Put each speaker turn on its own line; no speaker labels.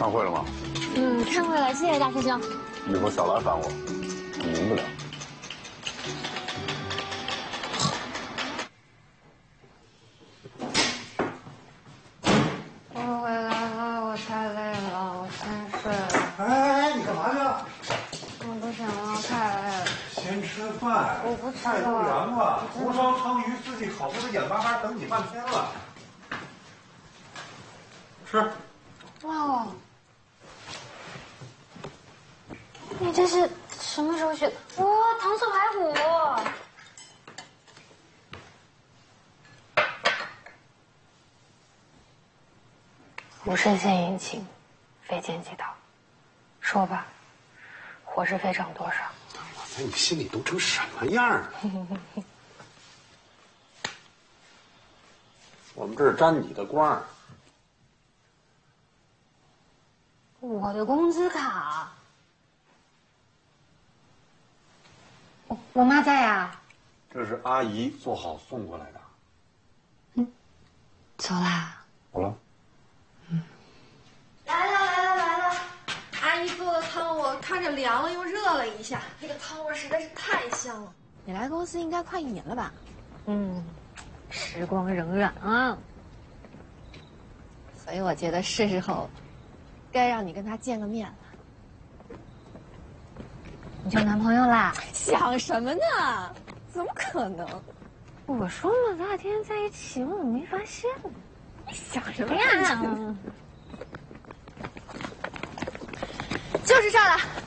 看会了吗？
看会了，谢谢大师兄。
以后少来烦我，你明不了。
我回来了，我太累了，我先睡了。
哎，你干嘛去了？
我不行了，太累了。
先吃饭。
我不吃
菜都
了。
凉了，红烧鲳鱼自己烤不是眼巴巴等你半天了。吃。
哇，你这是什么时候学的？哇，糖醋排骨。
无事献殷勤，非奸即盗。说吧，伙食费涨多少？
我在你心里都成什么样了？我们这是沾你的光。
我的工资卡。我妈在呀。
这是阿姨做好送过来的。
走啦。
好了。
来了！阿姨做的汤我看着凉了又热了一下，那个汤味实在是太香了。你来公司应该快1年了吧？
时光荏苒啊。
所以我觉得是时候该让你跟他见个面了。
你交男朋友啦？
想什么呢？怎么可能？
我说嘛，咱俩天天在一起，我怎么没发现呢？
你想什么呀？就是这儿了。